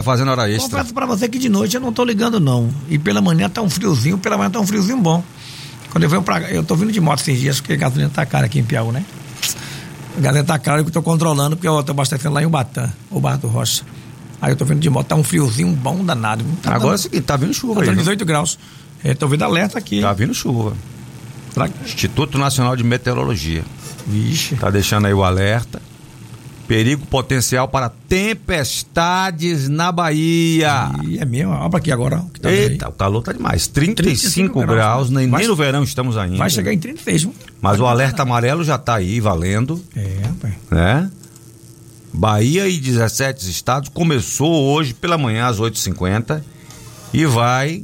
fazendo hora extra. Confesso pra você que de noite eu não tô ligando não. E pela manhã tá um friozinho bom. Quando eu venho pra cá, eu tô vindo de moto esses dias, porque a gasolina tá cara aqui em Piauí, né? A gasolina tá cara, eu tô controlando, porque eu tô abastecendo lá em Ubatã, o Bar do Rocha. Aí eu tô vindo de moto, tá um friozinho bom danado. Tá agora é o seguinte, tá vindo chuva aí. 18 graus. Tô vendo alerta aqui. Tá vindo chuva. Instituto Nacional de Meteorologia. Vixe. Tá deixando aí o alerta. Perigo potencial para tempestades na Bahia. E é mesmo, olha aqui agora. Que tá Eita, o calor tá demais. 35 graus, nem no verão estamos ainda. Vai chegar em 36. Mas o alerta amarelo já tá aí, valendo. Rapaz. Né? Bahia e 17 estados começou hoje pela manhã às 8h50 e vai,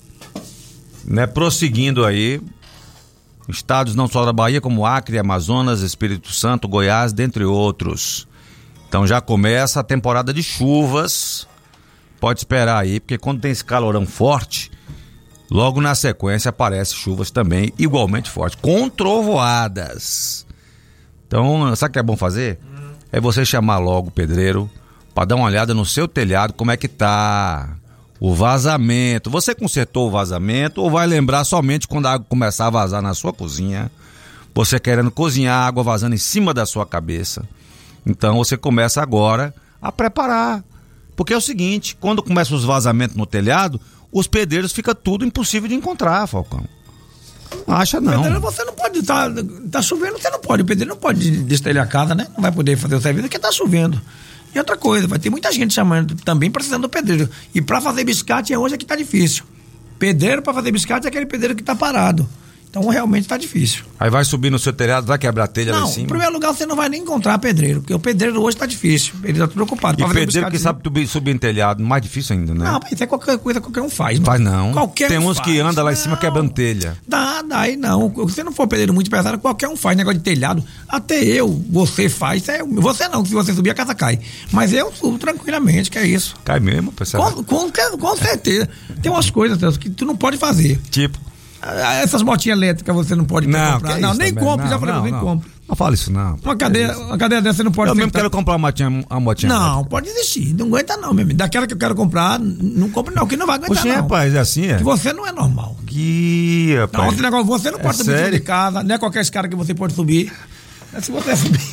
né, prosseguindo aí. Estados não só da Bahia, como Acre, Amazonas, Espírito Santo, Goiás, dentre outros. Então já começa a temporada de chuvas. Pode esperar aí, porque quando tem esse calorão forte, logo na sequência aparecem chuvas também igualmente fortes, com trovoadas. Então, sabe o que é bom fazer? É você chamar logo o pedreiro para dar uma olhada no seu telhado, como é que tá o vazamento. Você consertou o vazamento ou vai lembrar somente quando a água começar a vazar na sua cozinha? Você querendo cozinhar, a água vazando em cima da sua cabeça. Então você começa agora a preparar. Porque é o seguinte, quando começam os vazamentos no telhado, os pedreiros fica tudo impossível de encontrar, Falcão. Não acha não. Pedreiro, você não pode, tá chovendo, você não pode. O pedreiro não pode destelhar a casa, né? Não vai poder fazer o serviço porque tá chovendo. E outra coisa, vai ter muita gente chamando, também precisando do pedreiro. E para fazer biscate hoje é que tá difícil. Pedreiro para fazer biscate é aquele pedreiro que tá parado. Então realmente tá difícil. Aí vai subir no seu telhado, vai quebrar a telha lá em cima? Não, em primeiro lugar você não vai nem encontrar pedreiro, porque o pedreiro hoje tá difícil. Ele tá preocupado. E pedreiro que sabe subir em telhado, mais difícil ainda, né? Não, mas isso é qualquer coisa, qualquer um faz. Faz não. Qualquer Tem um uns faz. que andam lá em cima quebrando telha. Dá, aí não. Se não for pedreiro muito pesado, qualquer um faz. Negócio de telhado, até você faz. Você não, se você subir a casa cai. Mas eu subo tranquilamente, que é isso. Cai mesmo, pessoal? Com certeza. Tem umas coisas, Celso, que tu não pode fazer. Tipo? Essas motinhas elétricas você não pode comprar. Não, nem compra, já falei, nem compra. Não fala isso não. Uma cadeia dessa você não pode. Eu mesmo quero comprar uma motinha. Não, elétrica. pode desistir. Não aguenta não, meu amigo. Daquela que eu quero comprar, não compra não, que não vai aguentar. Oxe, não. rapaz, é assim, é? Que você não é normal. Que, rapaz. Não, esse negócio, você não pode subir sério? de casa, não é qualquer escada que você pode subir. Se você subir.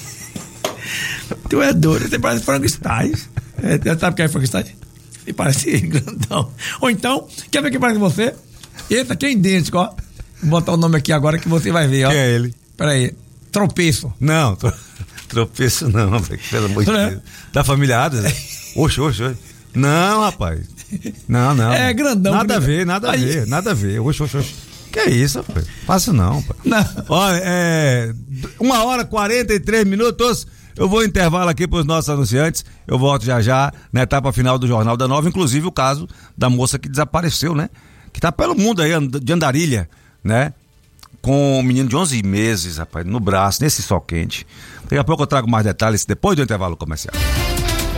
Tu é doido, você parece Frankenstein. Sabe o que é Frankenstein? Você parece grandão. Ou então, quer ver quem parece você? Esse aqui é idêntico, ó. Vou botar o nome aqui agora que você vai ver, ó. Quem é ele? Peraí. Tropeço. Não, tropeço não, pelo amor de Deus. Da família Adams? Oxe. Não, rapaz. Não. É grandão. Nada a ver. Oxe. Que é isso, rapaz? Faço não, rapaz. Não. Olha, 1h43 Eu vou intervalo aqui para os nossos anunciantes. Eu volto já na etapa final do Jornal da Nova, inclusive o caso da moça que desapareceu, né? Que tá pelo mundo aí, de Andarilha, né? Com um menino de 11 meses, rapaz, no braço, nesse sol quente. Daqui a pouco eu trago mais detalhes depois do intervalo comercial.